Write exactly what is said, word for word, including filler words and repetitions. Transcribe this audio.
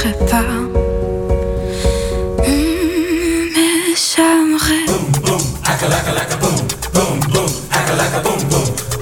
ferai pas. Mmh, mais j'aimerais. Boom boom, akalaka laka boom, boom boom, akalaka boom boom.